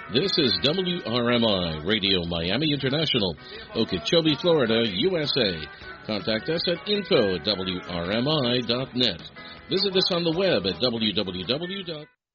This is WRMI Radio Miami International, Okeechobee, Florida, USA. Contact us at info@wrmi.net. Visit us on the web at www.